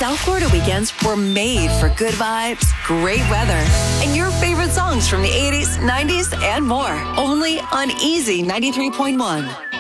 South Florida weekends were made for good vibes, great weather, and your favorite songs from the 80s, 90s, and more. Only on Easy 93.1.